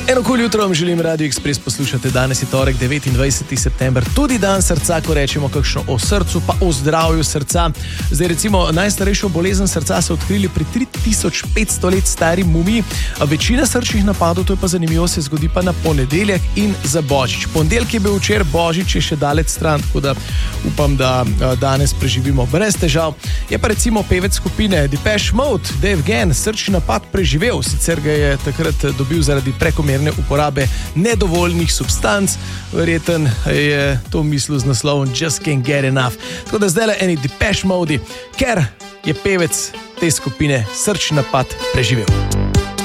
Enokoli jutro vam želim Radio Express poslušati. Danes je torek, 29. september, tudi dan srca, ko rečemo kakšno o srcu, pa o zdravju srca. Zdaj recimo najstarejšo bolezen srca so odkrili pri 3500 let stari mumiji. Večina srčnih napadov, to je pa zanimivo, se zgodi pa na ponedeljek in za Božič. Ponedeljek je bil včeraj, Božič je še daleč stran, tako da upam, da danes preživimo brez težav. Je pa recimo pevec skupine Depeche Mode, Dave Gann, srčni napad preživel, sicer ga je takrat dobil zaradi prekomerne uporabe nedovoljnih substanc. Verjeten je to mislil z naslovom Just Can't Get Enough. Tako da zdaj le eni Depeche Mode, ker je pevec te skupine srčni napad preživel.